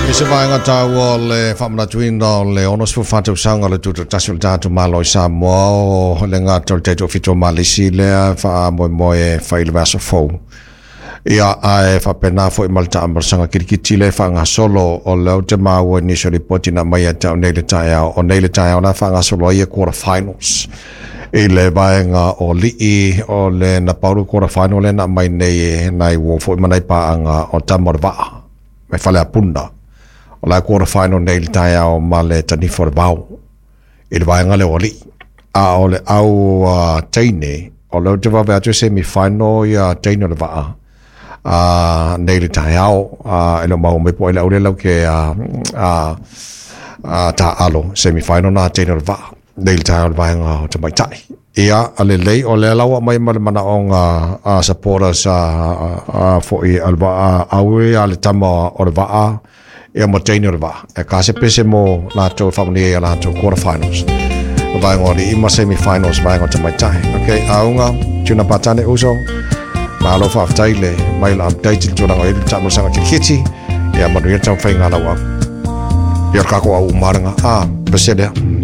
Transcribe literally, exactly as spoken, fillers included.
se vai ngata o le famna twinda le onos fu fatu sanga le tutu tasul tatu malo Samoa o le ngata te to fito malisi le fa mo mo e fa il vaso fo ia ai fa pena fo malta amber sanga kirikiti le fa nga solo o le te mawo ni so report na mai ta ne le taia o ne le taia na fa nga solo ia quarter finals e le vaenga o li o le na pauru quarter final le na mai nei nai wo fo manai pa anga o tamorva me fale apunda o la quarter final nei le taia o male tani for bau e le vaenga le oli a o le au teine o le te va vetu semi final ia teine le va a nei le taia o e lo mau me po le ole lo ke a a ta alo semi final na teine le va nei le taia le vaenga o te mai tai ia ale lei o le lawa mai mal mana onga a supporters a fo i alba awe ale tama o le va e mo teine le va e ka se pese mo la to family e la to quarter finals vai ngori i ma semi finals vai ngota mai tai okay aunga tuna patane uso malo fa taile mai la update tuna ngai tamo sanga kiti ya mo ria tau fainga lawa ya ka ko au maranga a pese